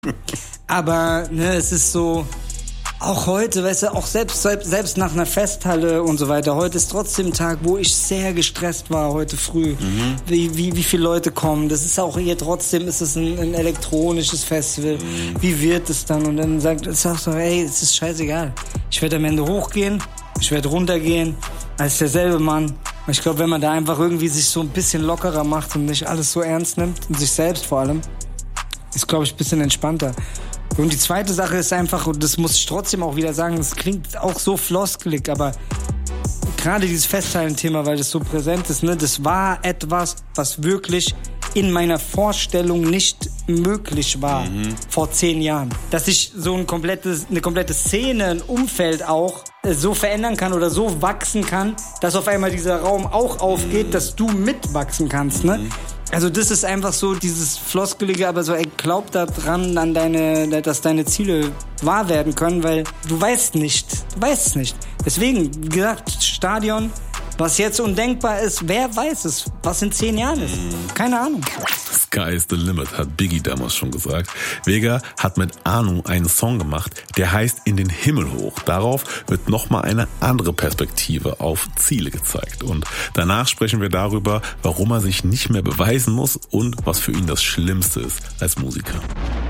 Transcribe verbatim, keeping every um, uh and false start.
Aber ne, es ist so, auch heute, weißt du, auch selbst, selbst nach einer Festhalle und so weiter, heute ist trotzdem ein Tag, wo ich sehr gestresst war, heute früh. Mhm. Wie, wie, wie viele Leute kommen, das ist auch hier trotzdem, ist es ein, ein elektronisches Festival. Mhm. Wie wird es dann? Und dann sagt, sagst du, ey, es ist scheißegal. Ich werde am Ende hochgehen, ich werde runtergehen, als derselbe Mann. Ich glaube, wenn man da einfach irgendwie sich so ein bisschen lockerer macht und nicht alles so ernst nimmt, und sich selbst vor allem, ist, glaube ich, ein bisschen entspannter. Und die zweite Sache ist einfach, und das muss ich trotzdem auch wieder sagen, das klingt auch so floskelig, aber gerade dieses Festhalten-Thema, weil das so präsent ist, ne, das war etwas, was wirklich in meiner Vorstellung nicht möglich war, mhm. vor zehn Jahren. Dass ich so ein komplettes, eine komplette Szene, ein Umfeld auch äh, so verändern kann oder so wachsen kann, dass auf einmal dieser Raum auch aufgeht, mhm. dass du mitwachsen kannst, ne? Mhm. Also das ist einfach so dieses Floskelige, aber so, ey, glaub da dran, an deine, dass deine Ziele wahr werden können, weil du weißt nicht, du weißt es nicht. Deswegen, wie gesagt, Stadion, was jetzt undenkbar ist, wer weiß es, was in zehn Jahren ist? Keine Ahnung. Sky is the limit, hat Biggie damals schon gesagt. Vega hat mit Anu einen Song gemacht, der heißt In den Himmel hoch. Darauf wird nochmal eine andere Perspektive auf Ziele gezeigt. Und danach sprechen wir darüber, warum er sich nicht mehr beweisen muss und was für ihn das Schlimmste ist als Musiker.